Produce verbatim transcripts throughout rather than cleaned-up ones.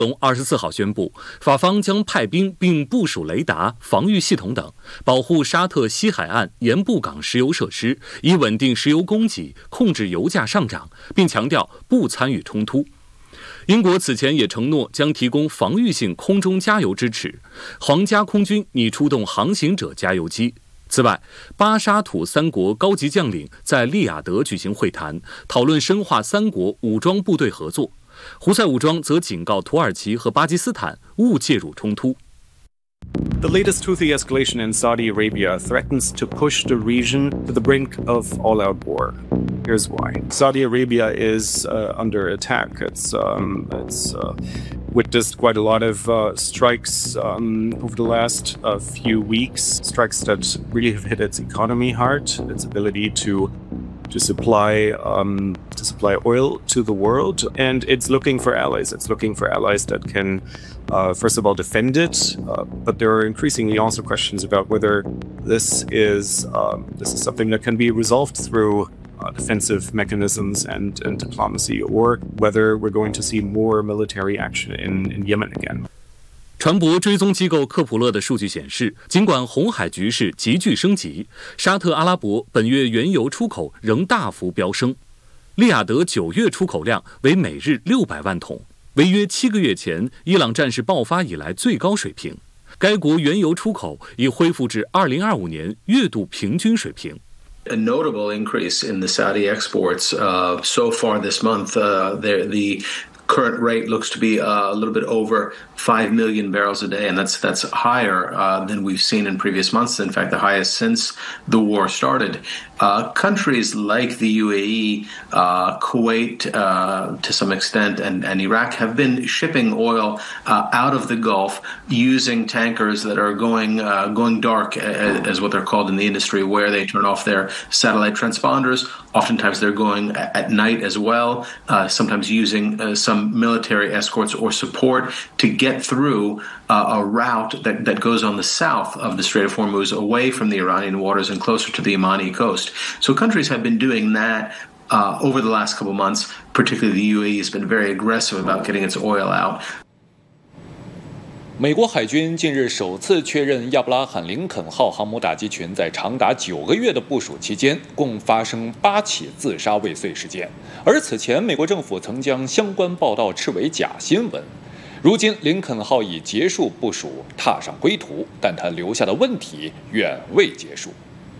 从二十四号宣布，法方将派兵并部署雷达、防御系统等，保护沙特西海岸盐布港石油设施，以稳定石油供给，控制油价上涨，并强调不参与冲突。英国此前也承诺将提供防御性空中加油支持，皇家空军拟出动航行者加油机。此外，巴沙土三国高级将领在利雅得举行会谈，讨论深化三国武装部队合作。胡塞武装则警告土耳其和巴基斯坦勿介入冲突。 The latest Houthi escalation in Saudi Arabia threatens to push the region to the brink of all-out war. Here's why. Saudi Arabia is uh, under attack. It's, um, it's uh, witnessed quite a lot of uh, strikes um, over the last uh, few weeks, strikes that really have hit its economy hard, its ability to to supply um, to supply oil to the world, and it's looking for allies. It's looking for allies that can, uh, first of all, defend it. Uh, but there are increasingly also questions about whether this is um, this is something that can be resolved through uh, defensive mechanisms and, and diplomacy, or whether we're going to see more military action in, in Yemen again. 船舶追踪机构科普勒的数据显示，尽管红海局势急剧升级，沙特阿拉伯本月原油出口仍大幅飙升。利雅得九月出口量为每日六百万桶，为约七个月前伊朗战事爆发以来最高水平。该国原油出口已恢复至二零二五年月度平均水平。 A notable increase in the Saudi exports uh, so far this month. Uh, the current rate looks to be uh, a little bit over five million barrels a day, and that's that's higher uh, than we've seen in previous months. In fact, the highest since the war started. Uh, countries like the U A E, uh, Kuwait, uh, to some extent, and, and Iraq have been shipping oil uh, out of the Gulf using tankers that are going uh, going dark, as, as what they're called in the industry, where they turn off their satellite transponders. Oftentimes, they're going at night as well, uh, sometimes using uh, some military escorts or support to get through uh, a route that, that goes on the south of the Strait of Hormuz, away from the Iranian waters and closer to the Yemeni coast. So countries have been doing that uh, over the last couple months. Particularly the U A E has been very aggressive about getting its oil out. 美国海军近日首次确认，亚伯拉罕·林肯号航母打击群在长达九个月的部署期间，共发生八起自杀未遂事件。而此前，美国政府曾将相关报道斥为假新闻。如今，林肯号已结束部署，踏上归途，但它留下的问题远未结束。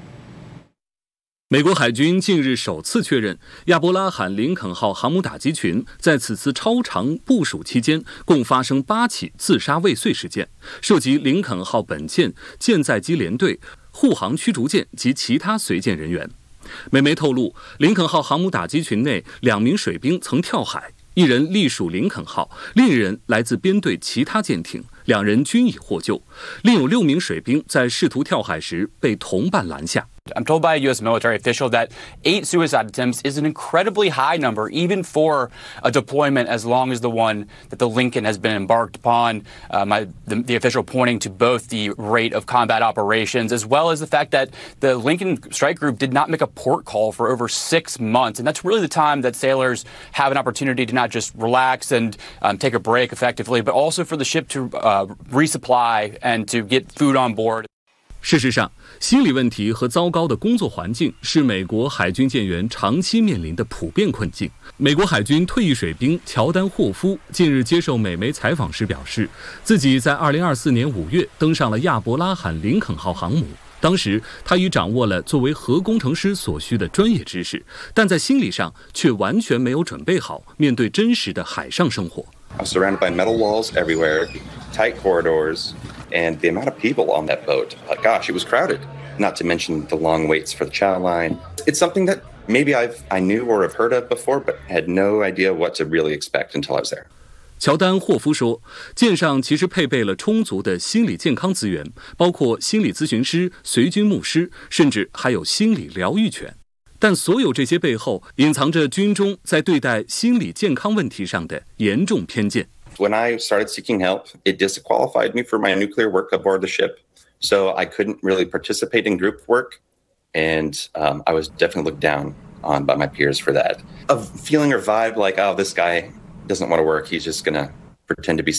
美国海军近日首次确认，亚伯拉罕·林肯号航母打击群在此次超长部署期间，共发生八起自杀未遂事件，涉及林肯号本舰、舰载机联队、护航驱逐舰及其他随舰人员。美媒透露，林肯号航母打击群内两名水兵曾跳海，一人隶属林肯号，另一人来自编队其他舰艇，两人均已获救。另有六名水兵在试图跳海时被同伴拦下。 I'm told by a U S military official that eight suicide attempts is an incredibly high number, even for a deployment as long as the one that the Lincoln has been embarked upon. Uh, my, the, the official pointing to both the rate of combat operations as well as the fact that the Lincoln Strike Group did not make a port call for over six months. And that's really the time that sailors have an opportunity to not just relax and um, take a break effectively, but also for the ship to uh, resupply and to get food on board. 事实上，心理问题和糟糕的工作环境是美国海军舰员长期面临的普遍困境。美国海军退役水兵乔丹·霍夫近日接受美媒采访时表示，自己在二零二四年五月登上了亚伯拉罕·林肯号航母，当时他已掌握了作为核工程师所需的专业知识，但在心理上却完全没有准备好面对真实的海上生活。 I was surrounded by metal walls everywhere, tight corridors, and the amount of people on that boat, uh, gosh, it was crowded. Not to mention the long waits for the chow line. It's something that maybe I've I knew or have heard of before, but had no idea what to really expect until I was there. 乔丹·霍夫说，舰上其实配备了充足的心理健康资源，包括心理咨询师、随军牧师，甚至还有心理疗愈犬。但所有这些背后隐藏着军中在对待心理健康问题上的严重偏见。 When I started seeking help, it disqualified me for my nuclear work aboard the ship, so I couldn't really participate in group work, and um, I was definitely looked down on by my peers for that. A feeling or vibe like, oh, this guy doesn't want to work, he's just going to pretend to be